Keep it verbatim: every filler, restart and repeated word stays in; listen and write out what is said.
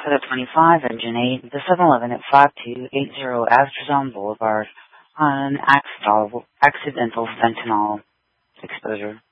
for the twenty-five Engine eight, the seven eleven at five two eight zero Astrazone Boulevard on accidental, accidental fentanyl exposure.